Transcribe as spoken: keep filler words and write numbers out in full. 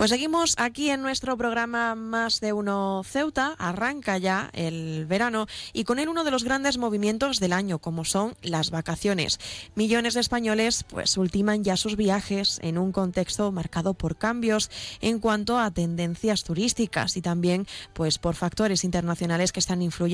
Pues seguimos aquí en nuestro programa Más de Uno Ceuta. Arranca ya el verano y con él uno de los grandes movimientos del año, como son las vacaciones. Millones de españoles pues ultiman ya sus viajes en un contexto marcado por cambios en cuanto a tendencias turísticas y también pues por factores internacionales que están influyendo